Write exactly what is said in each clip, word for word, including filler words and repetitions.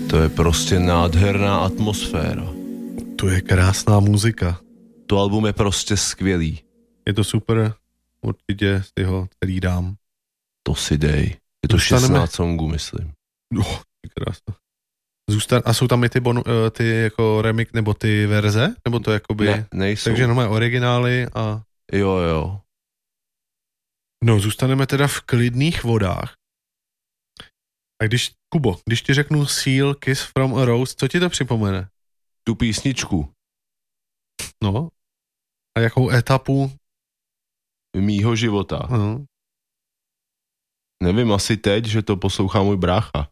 To je prostě nádherná atmosféra. To je krásná muzika. To album je prostě skvělý. Je to super, určitě si ho celý dám. To si dej. Je to Zůstaneme... šestnáct songů, myslím. Oh, krásno. Zůstan... A jsou tam i ty, bonu... ty jako remix, nebo ty verze? Nebo to jakoby... Ne, nejsou. Takže normálně originály a... Jo, jo. No, zůstaneme teda v klidných vodách. A když, Kubo, když ti řeknu Seal, Kiss from a Rose, co ti to připomene? Tu písničku. No. A jakou etapu? Mýho života. No. Nevím, asi teď, že to poslouchá můj brácha.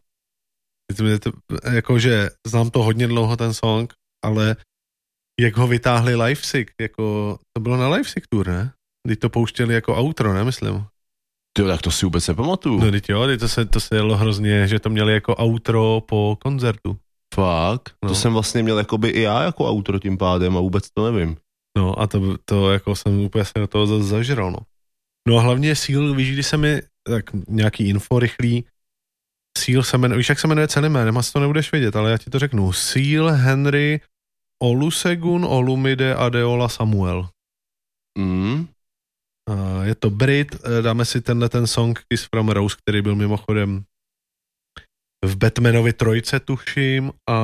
Jakože znám to hodně dlouho ten song, ale jak ho vytáhli Livesick, jako to bylo na Livesick tour, ne? Když to pouštěli jako outro, ne, myslím. Tyjo, tak to si vůbec nepamatuju. No teď jo, teď to se, to se jelo hrozně, že to měli jako outro po koncertu. Fakt? No. To jsem vlastně měl jakoby i já jako outro tím pádem a vůbec to nevím. No a to, to jako jsem úplně se do toho zažral, no. No a hlavně Seal, víš, když se mi, tak nějaký info rychlý, Seal se jmenuje, víš, jak se jmenuje celý jménem, asi to nebudeš vědět, ale já ti to řeknu. Seal Henry Olusegun Olumide Adeola Samuel. Mm. A je to Brit, dáme si tenhle ten song Kiss from a Rose, který byl mimochodem v Batmanovi trojce, tuším, a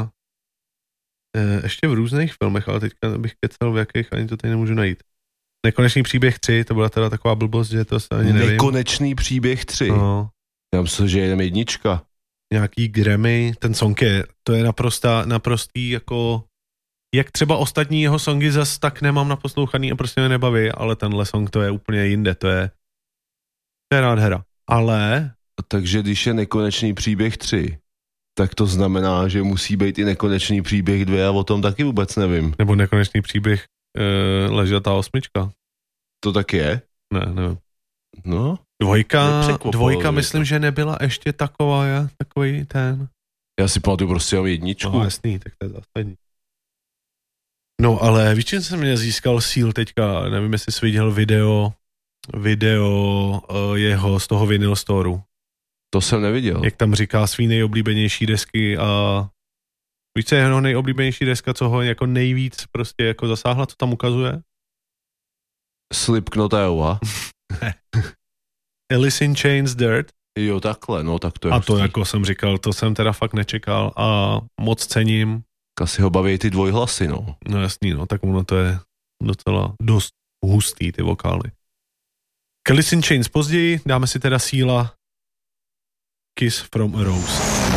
e, ještě v různých filmech, ale teďka bych kecal, v jakých, ani to tady nemůžu najít. Nekonečný příběh tři, to byla teda taková blbost, že to se ani nevím. Nekonečný příběh tři. No. Já myslím, že je jenom jednička. Nějaký Grammy, ten song je, to je naprosta, naprostý jako, jak třeba ostatní jeho songy zas tak nemám naposlouchaný a prostě mě nebaví, ale tenhle song to je úplně jinde, to je, to je nádhera. Ale... Takže když je nekonečný příběh tři, tak to znamená, že musí být i nekonečný příběh dvě a o tom taky vůbec nevím. Nebo nekonečný příběh e, ležatá osmička. To tak je? Ne, nevím. No. Dvojka, dvojka myslím, že nebyla ještě taková, ja, takový ten. Já si pamatuju prostě jenom jedničku. No jasný, tak to je zásadní. No ale víš, čím jsem mě získal Seal teďka, nevím, jestli jsi viděl video, video uh, jeho z toho vinyl storeu. To jsem neviděl. Jak tam říká svý nejoblíbenější desky a víš, co je jeho nejoblíbenější deska, co ho jako nejvíc prostě jako zasáhla, co tam ukazuje? Slipknot Iowa. Alice in Chains Dirt. Jo, takhle, no tak to je. A hustý. to jako jsem říkal, to jsem teda fakt nečekal a moc cením. Asi ho baví ty dvojhlasy, no. No jasný, no, tak ono to je docela dost hustý, ty vokály. Alice in Chains později, dáme si teda Seala Kiss from a Rose.